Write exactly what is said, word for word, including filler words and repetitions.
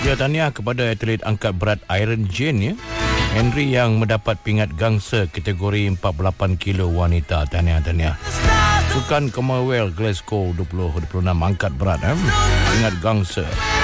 Ya, tahniah kepada atlet angkat berat Iron Jane ya. Henry yang mendapat pingat gangsa kategori empat puluh lapan kilo wanita. Tahniah, tahniah. Sukan Commonwealth Glasgow dua ribu dua puluh enam angkat berat eh. Pingat gangsa.